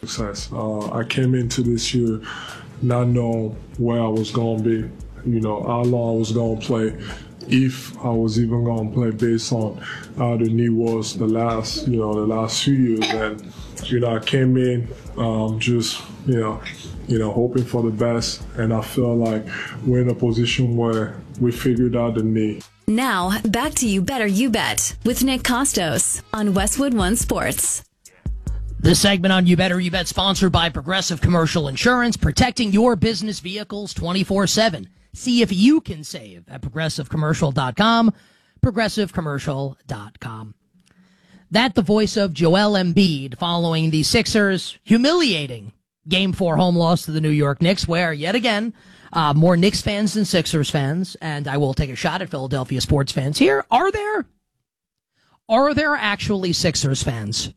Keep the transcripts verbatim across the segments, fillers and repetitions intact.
success. Uh, I came into this year not knowing where I was going to be, you know, how long I was going to play, if I was even going to play based on how the knee was the last, you know, the last few years. And, you know, I came in um, just, you know, you know, hoping for the best. And I feel like we're in a position where we figured out the knee. Now, back to You Better You Bet with Nick Costos on Westwood One Sports. This segment on You Better You Bet sponsored by Progressive Commercial Insurance, protecting your business vehicles twenty-four seven. See if you can save at progressive commercial dot com, progressive commercial dot com. That the voice of Joel Embiid following the Sixers' humiliating Game four home loss to the New York Knicks, where, yet again, uh, more Knicks fans than Sixers fans, and I will take a shot at Philadelphia sports fans here. Are there? Are there actually Sixers fans?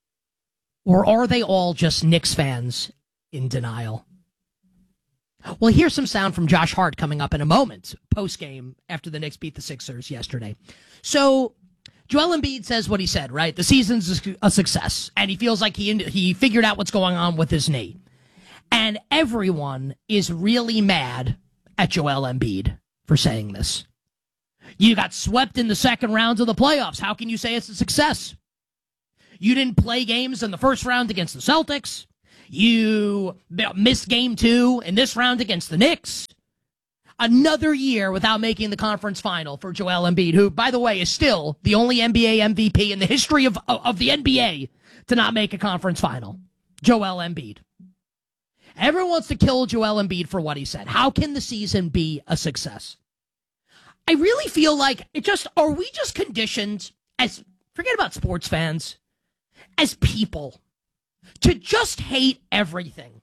Or are they all just Knicks fans in denial? Well, here's some sound from Josh Hart coming up in a moment, post-game, after the Knicks beat the Sixers yesterday. So, Joel Embiid says what he said, right? The season's a success, and he feels like he he figured out what's going on with his knee. And everyone is really mad at Joel Embiid for saying this. You got swept in the second round of the playoffs. How can you say it's a success? You didn't play games in the first round against the Celtics. You missed game two in this round against the Knicks. Another year without making the conference final for Joel Embiid, who, by the way, is still the only N B A M V P in the history of, of the N B A to not make a conference final. Joel Embiid. Everyone wants to kill Joel Embiid for what he said. How can the season be a success? I really feel like it just, are we just conditioned as, forget about sports fans, as people, to just hate everything?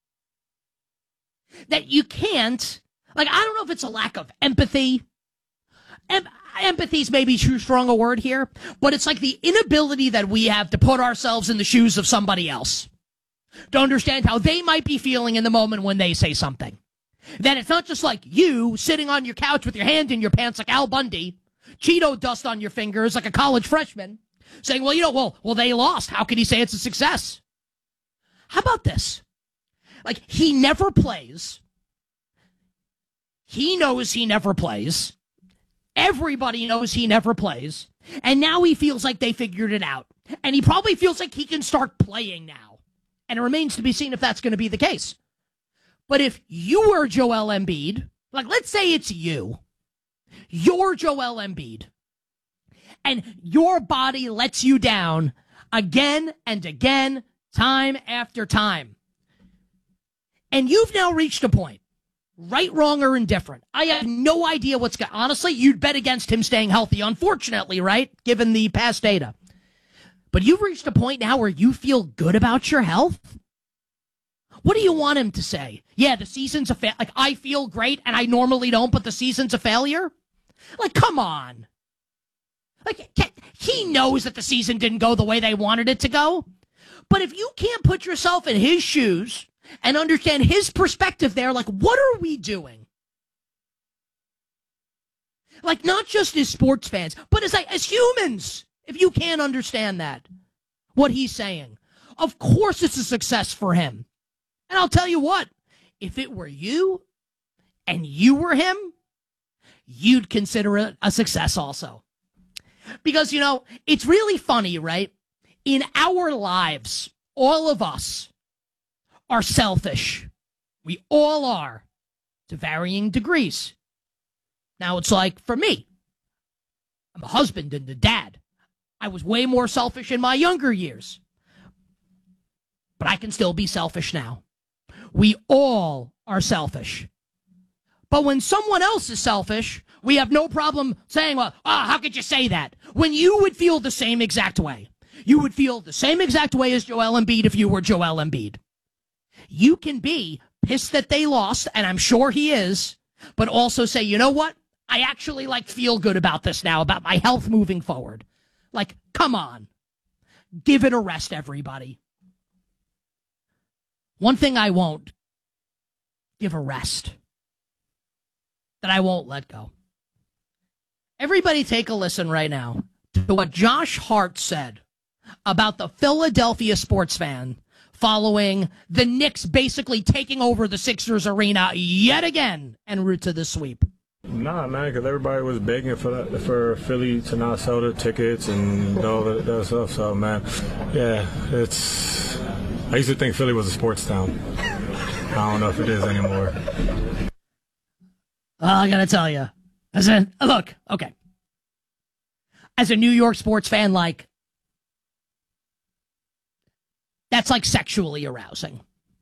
That you can't, like, I don't know if it's a lack of empathy. Em- empathy's maybe too strong a word here, but it's like the inability that we have to put ourselves in the shoes of somebody else, to understand how they might be feeling in the moment when they say something. That it's not just like you sitting on your couch with your hand in your pants like Al Bundy, Cheeto dust on your fingers like a college freshman, saying, well, you know, well, well, they lost. How can he say it's a success? How about this? Like, he never plays. He knows he never plays. Everybody knows he never plays. And now he feels like they figured it out. And he probably feels like he can start playing now. And it remains to be seen if that's going to be the case. But if you were Joel Embiid, like, let's say it's you. You're Joel Embiid. And your body lets you down again and again, time after time. And you've now reached a point, right, wrong, or indifferent. I have no idea what's going on. Honestly, you'd bet against him staying healthy, unfortunately, right, given the past data. But you've reached a point now where you feel good about your health? What do you want him to say? Yeah, the season's a failure. Like, I feel great, and I normally don't, but the season's a failure? Like, come on. Like, he knows that the season didn't go the way they wanted it to go. But if you can't put yourself in his shoes and understand his perspective there, like, what are we doing? Like, not just as sports fans, but as, like, as humans, if you can't understand that, what he's saying. Of course it's a success for him. And I'll tell you what, if it were you and you were him, you'd consider it a success also. Because, you know, it's really funny, right? In our lives, all of us are selfish. We all are, to varying degrees. Now, it's like, for me, I'm a husband and a dad. I was way more selfish in my younger years. But I can still be selfish now. We all are selfish. But when someone else is selfish, we have no problem saying, well, ah, oh, how could you say that? When you would feel the same exact way. You would feel the same exact way as Joel Embiid if you were Joel Embiid. You can be pissed that they lost, and I'm sure he is, but also say, you know what? I actually, like, feel good about this now, about my health moving forward. Like, come on. Give it a rest, everybody. One thing I won't give a rest, that I won't let go. Everybody take a listen right now to what Josh Hart said about the Philadelphia sports fan following the Knicks basically taking over the Sixers arena yet again en route to the sweep? Nah, man, because everybody was begging for that, for Philly to not sell their tickets and all that, that stuff. So, man, yeah, it's. I used to think Philly was a sports town. I don't know if it is anymore. Well, I gotta tell you, as a look, okay, as a New York sports fan, like that's like sexually arousing,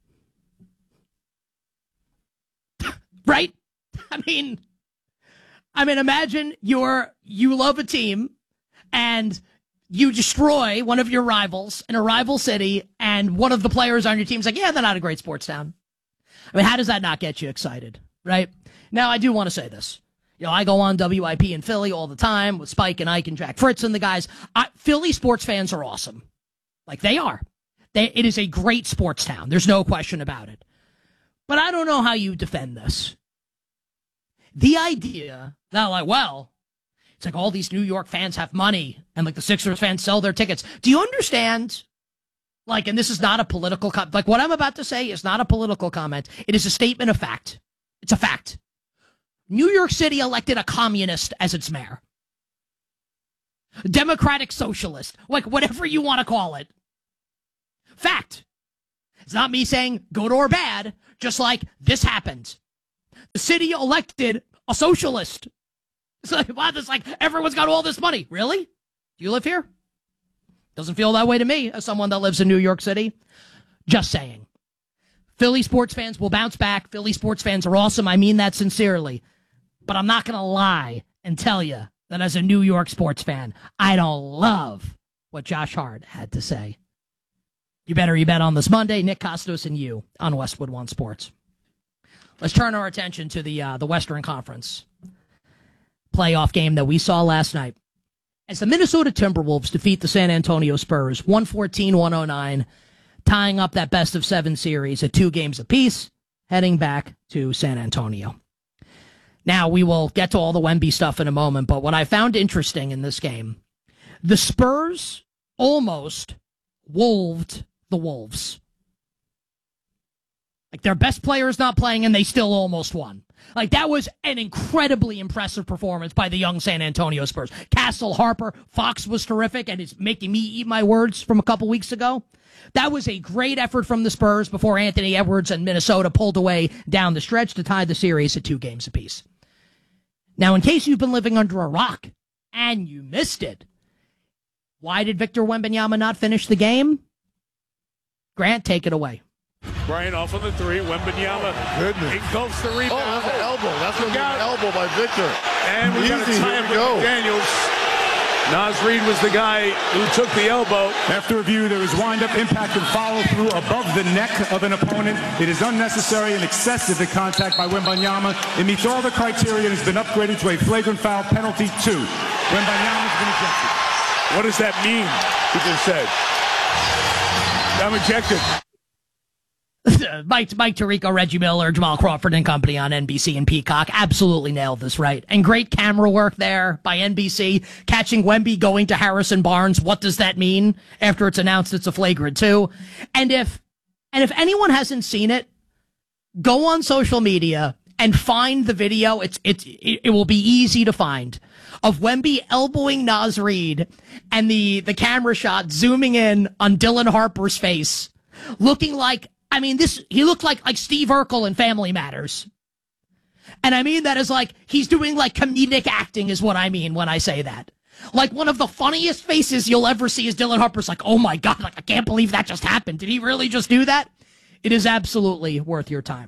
right? I mean. I mean, imagine you're, you love a team and you destroy one of your rivals in a rival city and one of the players on your team's like, yeah, they're not a great sports town. I mean, how does that not get you excited, right? Now, I do want to say this. You know, I go on W I P in Philly all the time with Spike and Ike and Jack Fritz and the guys. I, Philly sports fans are awesome. Like, they are. They, it is a great sports town. There's no question about it. But I don't know how you defend this. The idea that, like, well, it's like all these New York fans have money and, like, the Sixers fans sell their tickets. Do you understand? Like, and this is not a political comment. Like, what I'm about to say is not a political comment. It is a statement of fact. It's a fact. New York City elected a communist as its mayor. Democratic socialist. Like, whatever you want to call it. Fact. It's not me saying good or bad. Just like this happened. The city elected a socialist. It's like, wow, it's like everyone's got all this money. Really? Do you live here? Doesn't feel that way to me as someone that lives in New York City. Just saying. Philly sports fans will bounce back. Philly sports fans are awesome. I mean that sincerely. But I'm not going to lie and tell you that as a New York sports fan, I don't love what Josh Hart had to say. You better you bet on this Monday. Nick Kostos and you on Westwood One Sports. Let's turn our attention to the uh, the Western Conference playoff game that we saw last night. As the Minnesota Timberwolves defeat the San Antonio Spurs, one fourteen one oh nine, tying up that best of seven series at two games apiece, heading back to San Antonio. Now, we will get to all the Wemby stuff in a moment, but what I found interesting in this game, the Spurs almost wolved the Wolves. Like, their best player is not playing, and they still almost won. Like, that was an incredibly impressive performance by the young San Antonio Spurs. Castle, Harper, Fox was terrific, and it's making me eat my words from a couple weeks ago. That was a great effort from the Spurs before Anthony Edwards and Minnesota pulled away down the stretch to tie the series at two games apiece. Now, in case you've been living under a rock, and you missed it, why did Victor Wembanyama not finish the game? Grant, take it away. Bryant off on the three. Wembanyama engulfs the rebound. Oh, that's an elbow. That's an elbow by Victor. And we got a Easy, tie up here we with go. Daniels. Naz Reid was the guy who took the elbow. After review, there is wind-up impact and follow-through above the neck of an opponent. It is unnecessary and excessive the contact by Wembanyama. It meets all the criteria and has been upgraded to a flagrant foul penalty two. Wembanyama's been ejected. What does that mean? He just said, I'm ejected. Mike, Mike Tirico, Reggie Miller, Jamal Crawford and company on N B C and Peacock absolutely nailed this right. And great camera work there by N B C, catching Wemby going to Harrison Barnes. What does that mean after it's announced it's a flagrant two? And if, and if anyone hasn't seen it, go on social media and find the video. It's, it's, it, it will be easy to find of Wemby elbowing Naz Reid and the, the camera shot zooming in on Dylan Harper's face, looking like, I mean, this, he looked like, like Steve Urkel in Family Matters. And I mean that as like, he's doing like comedic acting is what I mean when I say that. Like, one of the funniest faces you'll ever see is Dylan Harper's like, oh my God, like, I can't believe that just happened. Did he really just do that? It is absolutely worth your time.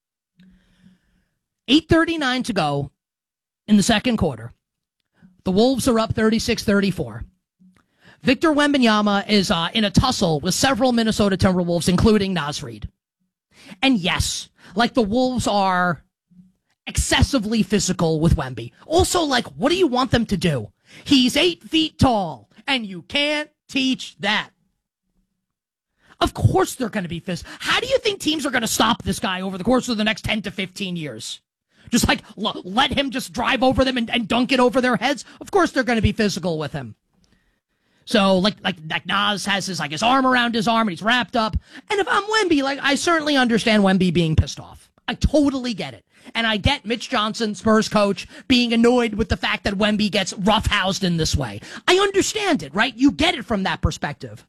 eight thirty-nine to go in the second quarter. The Wolves are up thirty-six thirty-four. Victor Wembanyama is uh, in a tussle with several Minnesota Timberwolves, including Naz Reid. And yes, like, the Wolves are excessively physical with Wemby. Also, like, what do you want them to do? He's eight feet tall, and you can't teach that. Of course they're going to be physical. How do you think teams are going to stop this guy over the course of the next ten to fifteen years? Just like, l- let him just drive over them and, and dunk it over their heads? Of course they're going to be physical with him. So like like like Nas has his like his arm around his arm and he's wrapped up. And if I'm Wemby, like I certainly understand Wemby being pissed off. I totally get it. And I get Mitch Johnson, Spurs coach, being annoyed with the fact that Wemby gets roughhoused in this way. I understand it, right? You get it from that perspective.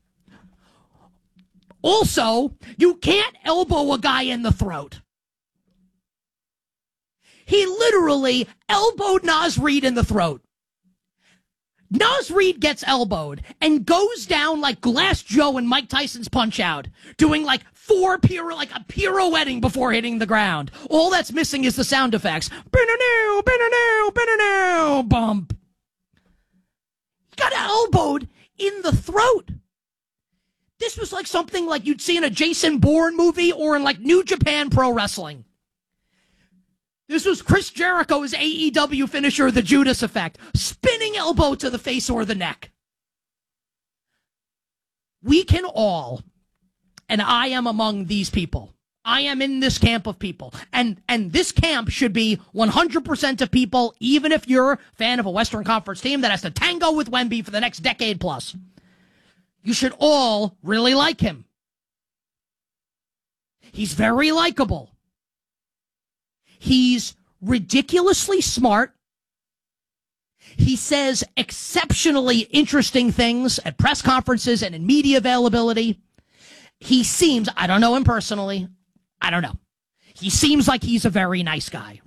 Also, you can't elbow a guy in the throat. He literally elbowed Naz Reid in the throat. Naz Reid gets elbowed and goes down like Glass Joe in Mike Tyson's Punch-Out, doing like four piro, like a pirouetting before hitting the ground. All that's missing is the sound effects. Bin-a-new, bin-a-new, bin-a-new, bump. He got elbowed in the throat. This was like something like you'd see in a Jason Bourne movie or in like New Japan Pro Wrestling. This was Chris Jericho's A E W finisher, the Judas Effect. Spinning elbow to the face or the neck. We can all, and I am among these people. I am in this camp of people. And and this camp should be one hundred percent of people, even if you're a fan of a Western Conference team that has to tango with Wemby for the next decade plus. You should all really like him. He's very likable. He's ridiculously smart. He says exceptionally interesting things at press conferences and in media availability. He seems, I don't know him personally, I don't know. He seems like he's a very nice guy.